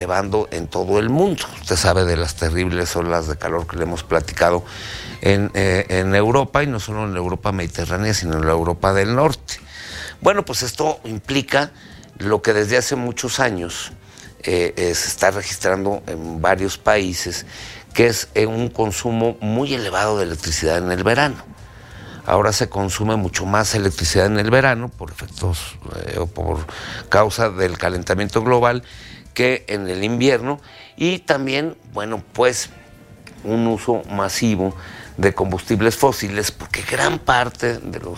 elevando en todo el mundo. Usted sabe de las terribles olas de calor que le hemos platicado en Europa, y no solo en la Europa mediterránea, sino en la Europa del norte. Bueno, pues esto implica lo que desde hace muchos años se está registrando en varios países, que es un consumo muy elevado de electricidad en el verano. Ahora se consume mucho más electricidad en el verano por efectos o por causa del calentamiento global que en el invierno, y también, bueno, pues un uso masivo de combustibles fósiles, porque gran parte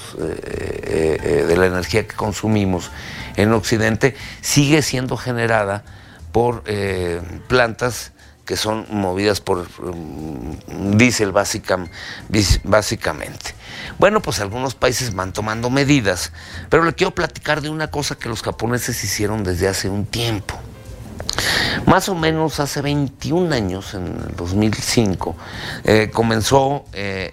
de la energía que consumimos en Occidente sigue siendo generada por plantas que son movidas por diésel básicamente. Bueno, pues algunos países van tomando medidas, pero le quiero platicar de una cosa que los japoneses hicieron desde hace un tiempo. Más o menos hace 21 años, en el 2005, comenzó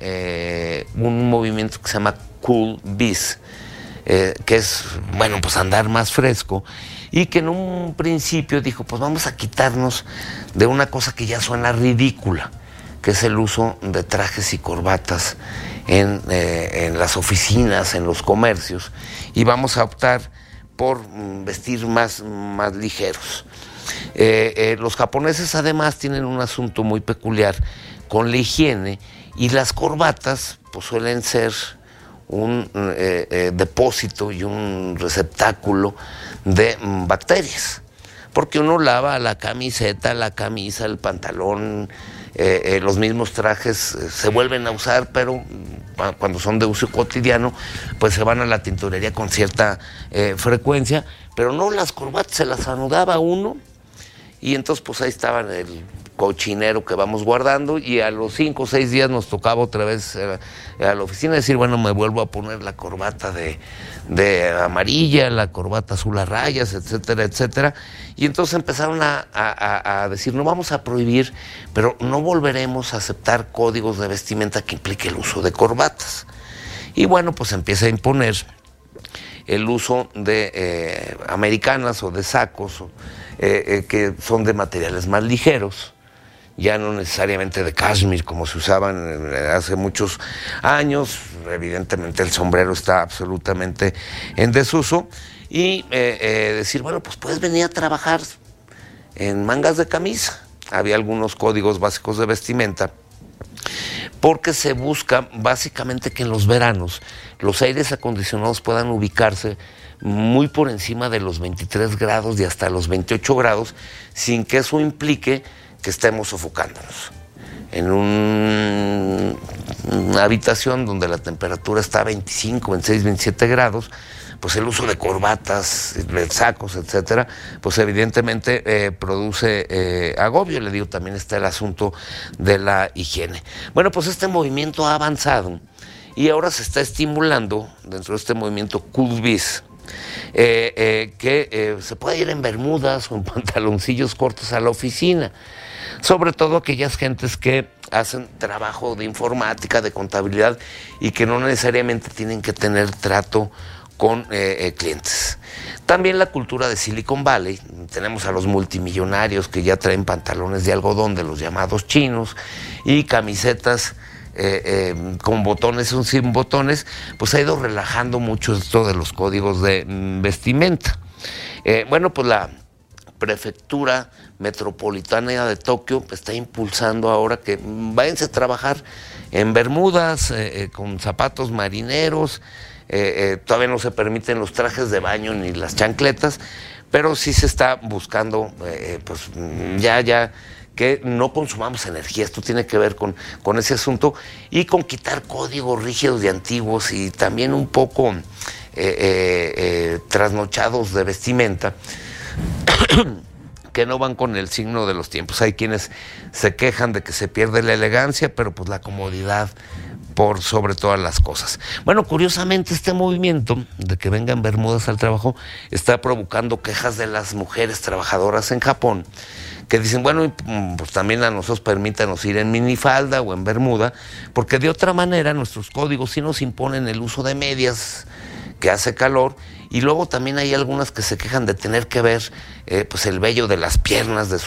un movimiento que se llama Cool Biz, que es, bueno, pues andar más fresco, y que en un principio dijo, pues vamos a quitarnos de una cosa que ya suena ridícula, que es el uso de trajes y corbatas en las oficinas, en los comercios, y vamos a optar por vestir más ligeros. Los japoneses además tienen un asunto muy peculiar con la higiene, y las corbatas pues suelen ser un depósito y un receptáculo de bacterias, porque uno lava la camiseta, la camisa, el pantalón, los mismos trajes se vuelven a usar, pero cuando son de uso cotidiano, pues se van a la tintorería con cierta frecuencia, pero no, las corbatas se las anudaba uno, y entonces pues ahí estaban el cochinero que vamos guardando, y a los 5 o 6 días nos tocaba otra vez a la oficina decir, bueno, me vuelvo a poner la corbata de amarilla, la corbata azul a rayas, etcétera, etcétera. Y entonces empezaron a decir, no vamos a prohibir, pero no volveremos a aceptar códigos de vestimenta que implique el uso de corbatas. Y bueno, pues empieza a imponer el uso de americanas o de sacos, que son de materiales más ligeros, ya no necesariamente de cashmere como se usaban hace muchos años. Evidentemente el sombrero está absolutamente en desuso, y decir, bueno, pues puedes venir a trabajar en mangas de camisa. Había algunos códigos básicos de vestimenta, porque se busca básicamente que en los veranos los aires acondicionados puedan ubicarse muy por encima de los 23 grados y hasta los 28 grados, sin que eso implique que estemos sofocándonos. En una habitación donde la temperatura está a 25, 26, 27 grados, pues el uso de corbatas, de sacos, etcétera, pues evidentemente produce agobio. Le digo, también está el asunto de la higiene. Bueno, pues este movimiento ha avanzado, y ahora se está estimulando dentro de este movimiento Cool Biz, que se puede ir en bermudas o en pantaloncillos cortos a la oficina, sobre todo aquellas gentes que hacen trabajo de informática, de contabilidad, y que no necesariamente tienen que tener trato con clientes. También la cultura de Silicon Valley, tenemos a los multimillonarios que ya traen pantalones de algodón de los llamados chinos, y camisetas con botones o sin botones, pues ha ido relajando mucho esto de los códigos de vestimenta. Bueno, pues la Prefectura Metropolitana de Tokio está impulsando ahora que váyanse a trabajar en bermudas, con zapatos marineros. Todavía no se permiten los trajes de baño ni las chancletas, pero sí se está buscando, pues ya que no consumamos energía. Esto tiene que ver con ese asunto, y con quitar códigos rígidos y antiguos, y también un poco trasnochados de vestimenta que no van con el signo de los tiempos. Hay quienes se quejan de que se pierde la elegancia, pero pues la comodidad por sobre todas las cosas. Bueno, curiosamente este movimiento de que vengan bermudas al trabajo está provocando quejas de las mujeres trabajadoras en Japón, que dicen, bueno, pues también a nosotros permítanos ir en minifalda o en bermuda, porque de otra manera nuestros códigos sí nos imponen el uso de medias, que hace calor, y luego también hay algunas que se quejan de tener que ver pues el vello de las piernas de